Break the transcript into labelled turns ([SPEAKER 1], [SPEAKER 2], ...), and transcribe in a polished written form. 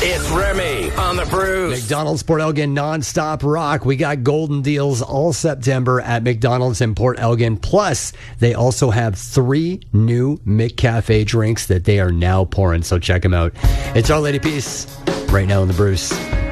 [SPEAKER 1] It's Remy on the Bruce.
[SPEAKER 2] McDonald's Port Elgin nonstop rock. We got golden deals all September at McDonald's in Port Elgin. Plus, they also have 3 new McCafe drinks that they are now pouring. So check them out. It's Our Lady Peace right now in the Bruce.